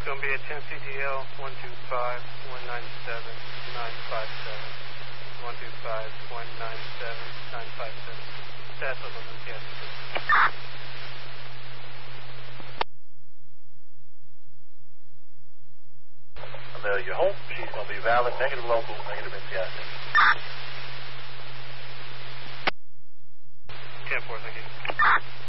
going to be a 10 CGL 125 197 957. 125 197 957. Status of Valencia. Amelia Holt, she's going to be valid, negative local, negative NCIC. 10-4, thank you.